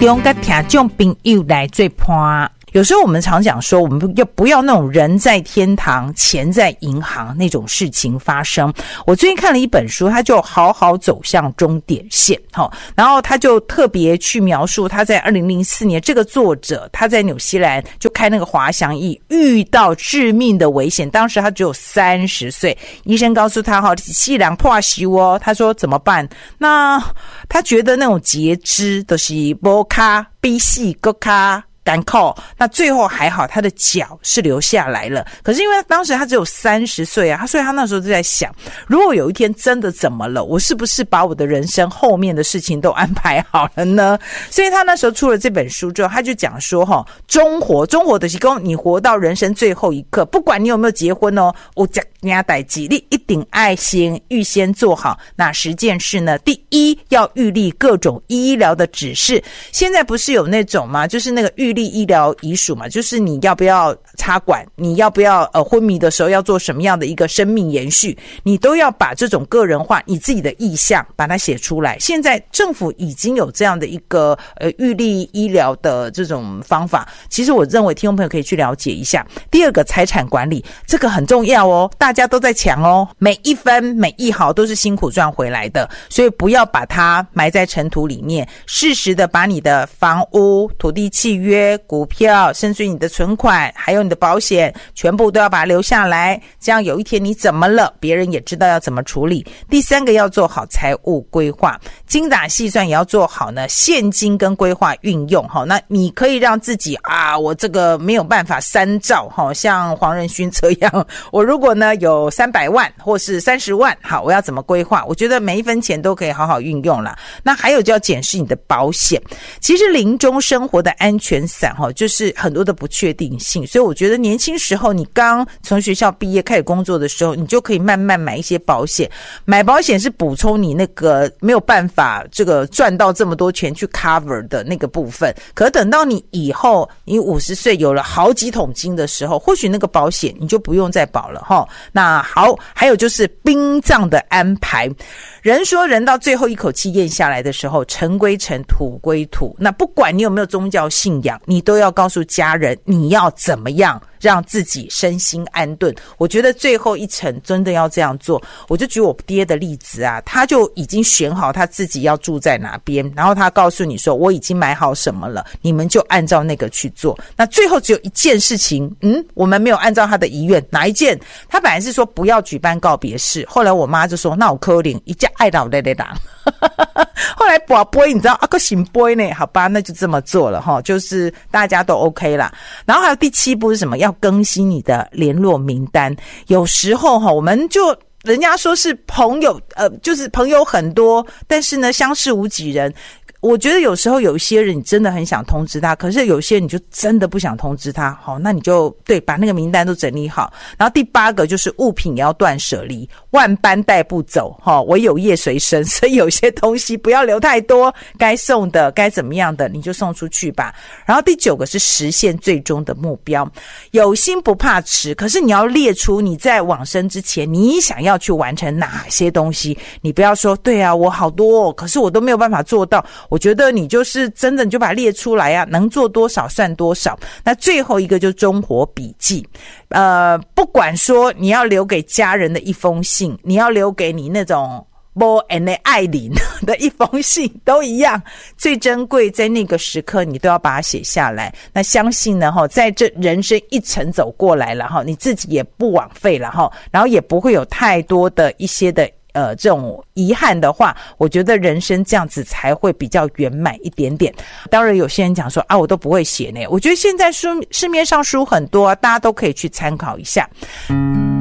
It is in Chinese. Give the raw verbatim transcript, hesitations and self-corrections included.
众跟听众朋友来做伴。有时候我们常讲说，我们要不要那种人在天堂钱在银行那种事情发生。我最近看了一本书，他就好好走向终点线，然后他就特别去描述他在二零零四年，这个作者他在纽西兰就开那个滑翔翼，遇到致命的危险，当时他只有三十岁，医生告诉他哈，气囊破修哦，他说怎么办？那他觉得那种截肢都是无卡比死更卡干扣，那最后还好他的脚是留下来了，可是因为当时他只有三十岁啊，所以他那时候就在想，如果有一天真的怎么了，我是不是把我的人生后面的事情都安排好了呢？所以他那时候出了这本书之后，他就讲说齁，终活终活的是说你活到人生最后一刻，不管你有没有结婚哦，有这件代志你一定爱先预先做好哪十件事呢？第一，要预立各种医疗的指示，现在不是有那种吗？就是那个预立医疗遗属嘛，就是你要不要插管，你要不要呃昏迷的时候要做什么样的一个生命延续，你都要把这种个人化你自己的意向把它写出来。现在政府已经有这样的一个呃预立医疗的这种方法，其实我认为听众朋友可以去了解一下。第二个，财产管理，这个很重要哦，大家都在抢哦，每一分每一毫都是辛苦赚回来的，所以不要把它埋在尘土里面，适时的把你的房屋、土地契约、股票，甚至于你的存款还有你的保险全部都要把它留下来，这样有一天你怎么了别人也知道要怎么处理。第三个，要做好财务规划，精打细算也要做好呢现金跟规划运用。那你可以让自己啊，我这个没有办法三兆，像黄仁勋这样，我如果呢有三百万或是三十万，好，我要怎么规划？我觉得每一分钱都可以好好运用啦。那还有就要检视你的保险，其实临终生活的安全伞就是很多的不确定性，所以我觉得年轻时候你刚从学校毕业开始工作的时候，你就可以慢慢买一些保险。买保险是补充你那个没有办法这个赚到这么多钱去 cover 的那个部分，可等到你以后你五十岁有了好几桶金的时候，或许那个保险你就不用再保了齁。那好，还有就是殡葬的安排，人说人到最后一口气咽下来的时候，尘归尘，土归土，那不管你有没有宗教信仰，你都要告诉家人你要怎么样让自己身心安顿。我觉得最后一层真的要这样做。我就举我爹的例子啊，他就已经选好他自己要住在哪边，然后他告诉你说我已经买好什么了，你们就按照那个去做。那最后只有一件事情，嗯，我们没有按照他的遗愿，哪一件？他本来是说不要举办告别式，后来我妈就说那我可能一家爱老的的人后来拔杯你知道啊个行杯呢，好吧，那就这么做了齁，就是大家都 OK 啦。然后还有第七步是什么？要更新你的联络名单。有时候齁，我们就人家说是朋友，呃，就是朋友很多，但是呢相识无几人。我觉得有时候有一些人你真的很想通知他，可是有些人你就真的不想通知他，好，那你就对把那个名单都整理好。然后第八个就是物品也要断舍离，万般带不走，唯有业随身，所以有些东西不要留太多，该送的该怎么样的你就送出去吧。然后第九个是实现最终的目标，有心不怕迟，可是你要列出你在往生之前你想要去完成哪些东西，你不要说对啊我好多哦，可是我都没有办法做到。我觉得你就是真的你就把它列出来啊，能做多少算多少。那最后一个就是终活笔记，呃，不管说你要留给家人的一封信，你要留给你那种无缘的爱人的一封信，都一样，最珍贵在那个时刻你都要把它写下来。那相信呢在这人生一程走过来了，你自己也不枉费了，然后也不会有太多的一些的呃，这种遗憾的话，我觉得人生这样子才会比较圆满一点点。当然有些人讲说啊，我都不会写呢。我觉得现在书市面上书很多，大家都可以去参考一下。